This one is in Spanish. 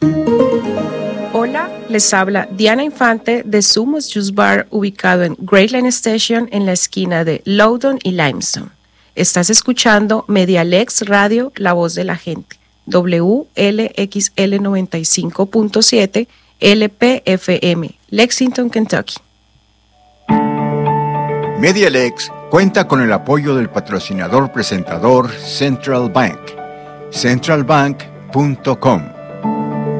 Hola, les habla Diana Infante de Sumos Juice Bar, ubicado en Great Line Station en la esquina de Loudoun y Limestone. Estás escuchando Medialex Radio, la voz de la gente, WLXL 95.7 LPFM, Lexington, Kentucky. Medialex cuenta con el apoyo del patrocinador presentador Central Bank, centralbank.com.